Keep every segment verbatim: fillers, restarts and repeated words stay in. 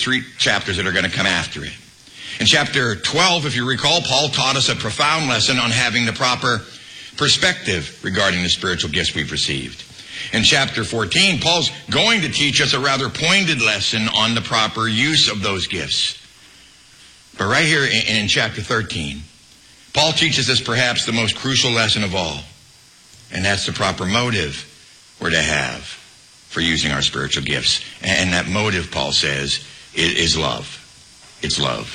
three chapters that are going to come after it. In chapter twelve, if you recall, Paul taught us a profound lesson on having the proper perspective regarding the spiritual gifts we've received. In chapter fourteen, Paul's going to teach us a rather pointed lesson on the proper use of those gifts. But right here in, in chapter thirteen, Paul teaches us perhaps the most crucial lesson of all, and that's the proper motive we're to have for using our spiritual gifts. And that motive, Paul says, is love. It's love.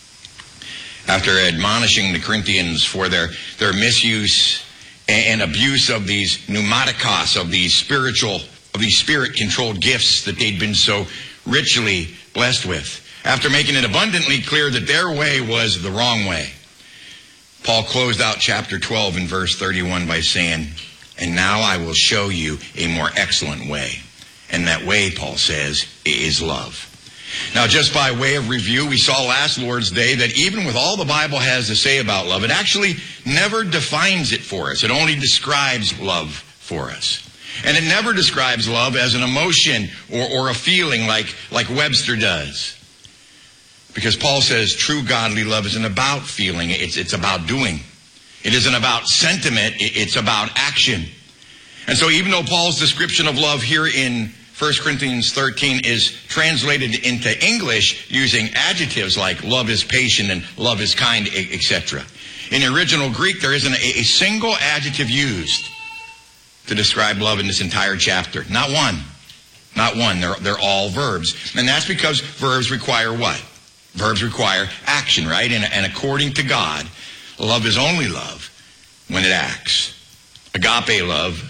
After admonishing the Corinthians for their, their misuse and abuse of these pneumatikos, of these spiritual, of these spirit-controlled gifts that they'd been so richly blessed with, after making it abundantly clear that their way was the wrong way, Paul closed out chapter twelve in verse thirty-one by saying, "And now I will show you a more excellent way." And that way, Paul says, is love. Now, just by way of review, we saw last Lord's Day that even with all the Bible has to say about love, it actually never defines it for us. It only describes love for us. And it never describes love as an emotion or, or a feeling like, like Webster does. Because Paul says true godly love isn't about feeling, it's, it's about doing. It isn't about sentiment, it's about action. And so even though Paul's description of love here in First Corinthians thirteen is translated into English using adjectives like love is patient and love is kind, et cetera, in the original Greek, there isn't a, a single adjective used to describe love in this entire chapter. Not one. Not one. They're, they're all verbs. And that's because verbs require what? Verbs require action, right? And, and according to God, love is only love when it acts. Agape love,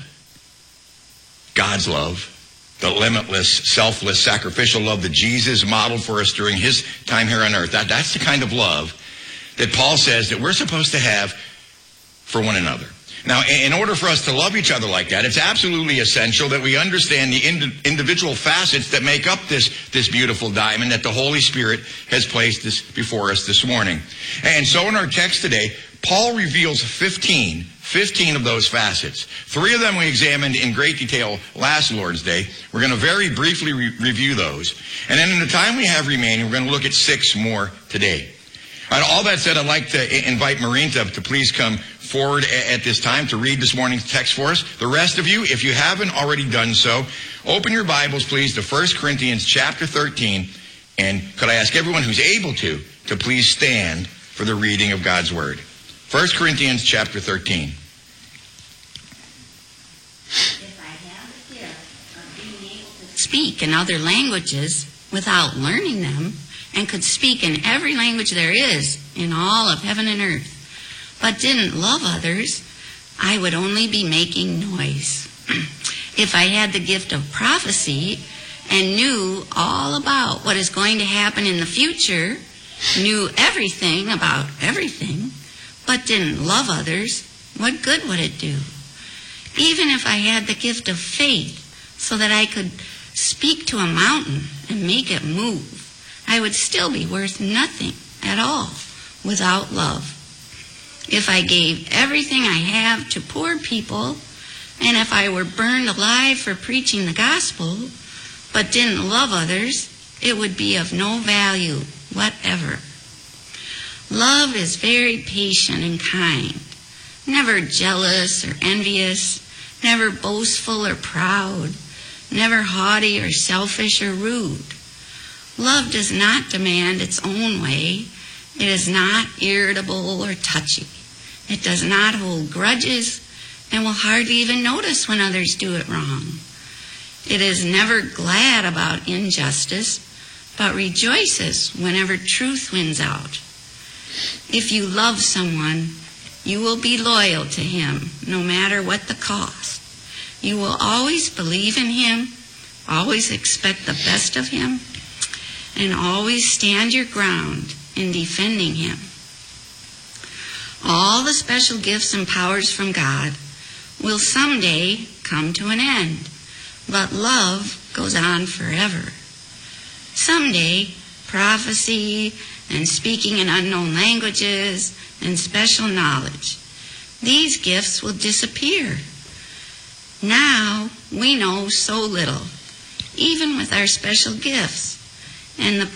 God's love, the limitless, selfless, sacrificial love that Jesus modeled for us during his time here on earth. That, that's the kind of love that Paul says that we're supposed to have for one another. Now, in order for us to love each other like that, it's absolutely essential that we understand the ind- individual facets that make up this, this beautiful diamond that the Holy Spirit has placed this before us this morning. And so in our text today, Paul reveals fifteen, fifteen of those facets. Three of them we examined in great detail last Lord's Day. We're going to very briefly re- review those. And then in the time we have remaining, we're going to look at six more today. All right, all that said, I'd like to invite Maureen to, to please come forward at this time to read this morning's text for us. The rest of you, if you haven't already done so, open your Bibles, please, to First Corinthians chapter thirteen. And could I ask everyone who's able to, to please stand for the reading of God's Word. First Corinthians chapter thirteen. If I have the gift of being able to speak in other languages without learning them, and could speak in every language there is in all of heaven and earth, but didn't love others, I would only be making noise. If I had the gift of prophecy and knew all about what is going to happen in the future, knew everything about everything, but didn't love others, what good would it do? Even if I had the gift of faith so that I could speak to a mountain and make it move, I would still be worth nothing at all without love. If I gave everything I have to poor people, and if I were burned alive for preaching the gospel, but didn't love others, it would be of no value whatever. Love is very patient and kind, never jealous or envious, never boastful or proud, never haughty or selfish or rude. Love does not demand its own way. It is not irritable or touchy. It does not hold grudges and will hardly even notice when others do it wrong. It is never glad about injustice, but rejoices whenever truth wins out. If you love someone, you will be loyal to him, no matter what the cost. You will always believe in him, always expect the best of him, and always stand your ground in defending him. All the special gifts and powers from God will someday come to an end, but love goes on forever. Someday, prophecy and speaking in unknown languages and special knowledge, these gifts will disappear. Now we know so little, even with our special gifts, and the